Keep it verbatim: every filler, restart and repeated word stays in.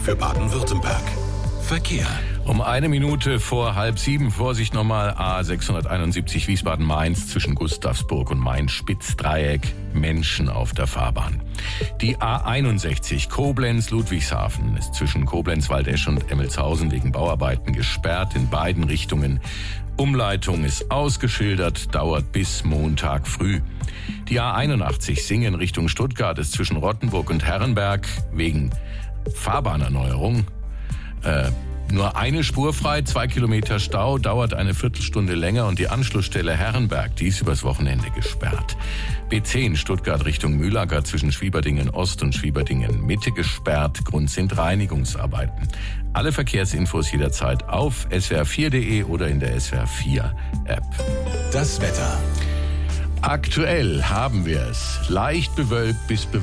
für Baden-Württemberg. Verkehr. Um eine Minute vor halb sieben, Vorsicht nochmal, A sechshunderteinundsiebzig Wiesbaden-Mainz zwischen Gustavsburg und Main-Spitz-Dreieck, Menschen auf der Fahrbahn. Die A einundsechzig Koblenz-Ludwigshafen ist zwischen Koblenz-Waldesch und Emmelshausen wegen Bauarbeiten gesperrt in beiden Richtungen. Umleitung ist ausgeschildert, dauert bis Montag früh. Die A einundachtzig Singen Richtung Stuttgart ist zwischen Rottenburg und Herrenberg wegen Fahrbahnerneuerung äh, nur eine Spur frei, zwei Kilometer Stau, dauert eine Viertelstunde länger und die Anschlussstelle Herrenberg, die ist übers Wochenende gesperrt. B zehn Stuttgart Richtung Mühlacker zwischen Schwieberdingen Ost und Schwieberdingen Mitte gesperrt, Grund sind Reinigungsarbeiten. Alle Verkehrsinfos jederzeit auf S W R vier punkt de oder in der S W R vier App. Das Wetter. Aktuell haben wir es leicht bewölkt bis bewölkt.